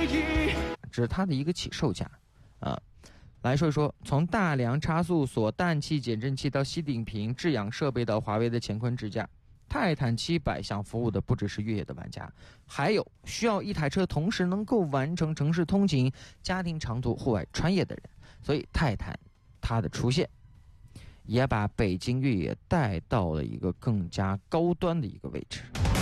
这是它的一个起售价啊。来说一说，从大梁差速锁、氮气减震器到吸顶屏、制氧设备到华为的乾坤支架，泰坦700想服务的不只是越野的玩家，还有需要一台车同时能够完成城市通勤、家庭长途、户外穿越的人。所以泰坦它的出现，也把北京越野带到了一个更加高端的一个位置。